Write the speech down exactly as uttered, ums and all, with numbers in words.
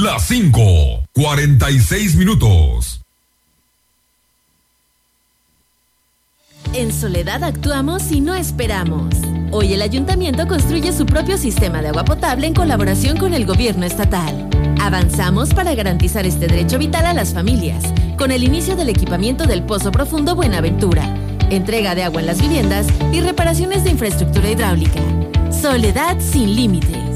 Las cinco, cuarenta y seis minutos. En Soledad actuamos y no esperamos. Hoy el ayuntamiento construye su propio sistema de agua potable en colaboración con el gobierno estatal. Avanzamos para garantizar este derecho vital a las familias, con el inicio del equipamiento del Pozo Profundo Buenaventura, entrega de agua en las viviendas y reparaciones de infraestructura hidráulica. Soledad sin límite.